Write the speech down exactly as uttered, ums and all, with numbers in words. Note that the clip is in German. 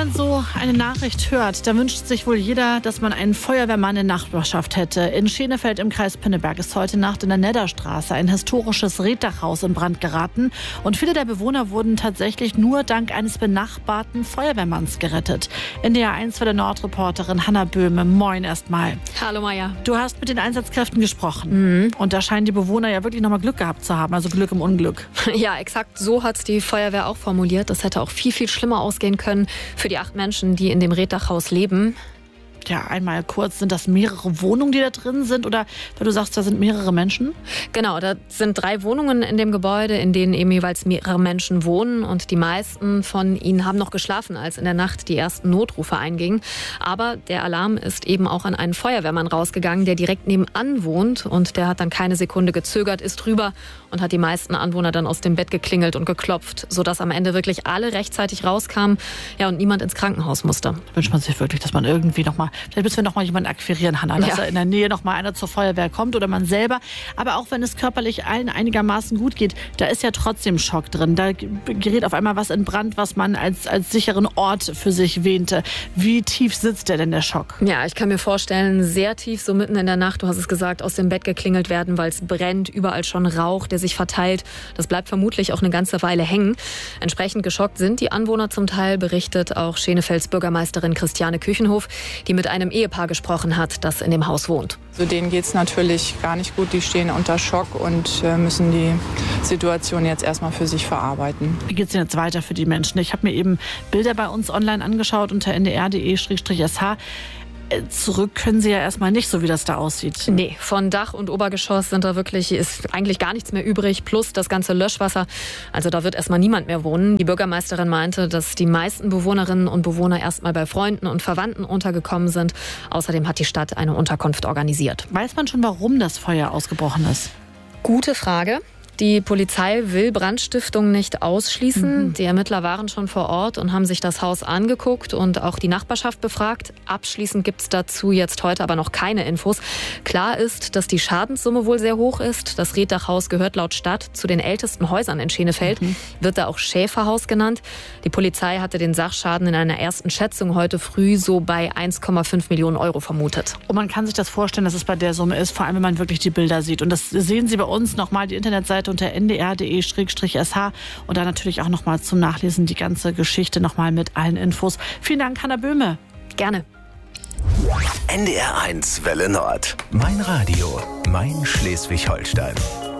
man so eine Nachricht hört, da wünscht sich wohl jeder, dass man einen Feuerwehrmann in Nachbarschaft hätte. In Schenefeld im Kreis Pinneberg ist heute Nacht in der Nedderstraße ein historisches Reetdachhaus in Brand geraten. Und viele der Bewohner wurden tatsächlich nur dank eines benachbarten Feuerwehrmanns gerettet. N D R eins für der Nordreporterin Hanna Böhme. Moin erstmal. Hallo Maja. Du hast mit den Einsatzkräften gesprochen. Mhm. Und da scheinen die Bewohner ja wirklich nochmal Glück gehabt zu haben. Also Glück im Unglück. Ja, exakt so hat es die Feuerwehr auch formuliert. Das hätte auch viel, viel schlimmer ausgehen können für die acht Menschen, die in dem Reetdachhaus leben. Ja, einmal kurz, sind das mehrere Wohnungen, die da drin sind? Oder weil du sagst, da sind mehrere Menschen? Genau, da sind drei Wohnungen in dem Gebäude, in denen eben jeweils mehrere Menschen wohnen. Und die meisten von ihnen haben noch geschlafen, als in der Nacht die ersten Notrufe eingingen. Aber der Alarm ist eben auch an einen Feuerwehrmann rausgegangen, der direkt nebenan wohnt. Und der hat dann keine Sekunde gezögert, ist drüber und hat die meisten Anwohner dann aus dem Bett geklingelt und geklopft, sodass am Ende wirklich alle rechtzeitig rauskamen, ja, und niemand ins Krankenhaus musste. Wünscht man sich wirklich, dass man irgendwie noch mal Vielleicht müssen wir noch mal jemanden akquirieren, Hanna, dass ja. da in der Nähe noch mal einer zur Feuerwehr kommt oder man selber. Aber auch wenn es körperlich allen einigermaßen gut geht, da ist ja trotzdem Schock drin. Da gerät auf einmal was in Brand, was man als, als sicheren Ort für sich wähnte. Wie tief sitzt der denn, der Schock? Ja, ich kann mir vorstellen, sehr tief, so mitten in der Nacht, du hast es gesagt, aus dem Bett geklingelt werden, weil es brennt, überall schon Rauch, der sich verteilt. Das bleibt vermutlich auch eine ganze Weile hängen. Entsprechend geschockt sind die Anwohner zum Teil, berichtet auch Schenefelds Bürgermeisterin Christiane Küchenhof, die mit einem Ehepaar gesprochen hat, das in dem Haus wohnt. Also denen geht es natürlich gar nicht gut, die stehen unter Schock und äh, müssen die Situation jetzt erstmal für sich verarbeiten. Wie geht es denn jetzt weiter für die Menschen? Ich habe mir eben Bilder bei uns online angeschaut unter n d r punkt d e slash s h. Zurück können sie ja erstmal nicht, so wie das da aussieht. Nee, von Dach und Obergeschoss sind da wirklich, ist eigentlich gar nichts mehr übrig, plus das ganze Löschwasser. Also da wird erstmal niemand mehr wohnen. Die Bürgermeisterin meinte, dass die meisten Bewohnerinnen und Bewohner erstmal bei Freunden und Verwandten untergekommen sind. Außerdem hat die Stadt eine Unterkunft organisiert. Weiß man schon, warum das Feuer ausgebrochen ist? Gute Frage. Die Polizei will Brandstiftung nicht ausschließen. Mhm. Die Ermittler waren schon vor Ort und haben sich das Haus angeguckt und auch die Nachbarschaft befragt. Abschließend gibt es dazu jetzt heute aber noch keine Infos. Klar ist, dass die Schadenssumme wohl sehr hoch ist. Das Reetdachhaus gehört laut Stadt zu den ältesten Häusern in Schenefeld. Mhm. Wird da auch Schäferhaus genannt. Die Polizei hatte den Sachschaden in einer ersten Schätzung heute früh so bei eins Komma fünf Millionen Euro vermutet. Und man kann sich das vorstellen, dass es bei der Summe ist, vor allem wenn man wirklich die Bilder sieht. Und das sehen Sie bei uns nochmal, die Internetseite unter n d r punkt d e slash s h und da natürlich auch nochmal zum Nachlesen die ganze Geschichte nochmal mit allen Infos. Vielen Dank, Hanna Böhme. Gerne. N D R eins Welle Nord. Mein Radio, mein Schleswig-Holstein.